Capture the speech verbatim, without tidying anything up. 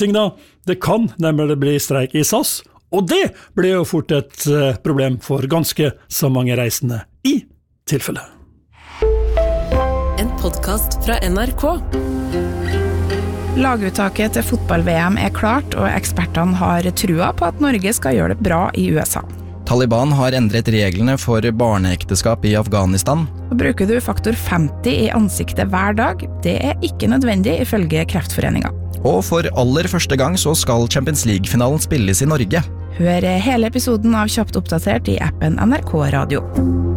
ting da, det kan nemlig bli streik i S A S, og det blir jo fort et problem for ganske så mange reisende i tilfelle. En podcast fra N R K. Laguttaket til fotball-V M er klart, og ekspertene har trua på at Norge skal gjøre det bra i U S A. Taliban har endret reglene for barneekteskap i Afghanistan. Og bruker du faktor femti i ansiktet hver dag, det er ikke nødvendig ifølge Kreftforeningen. Og for aller første gang så skal Champions League-finalen spilles i Norge. Hør hele episoden av Kjapt oppdatert i appen N R K Radio.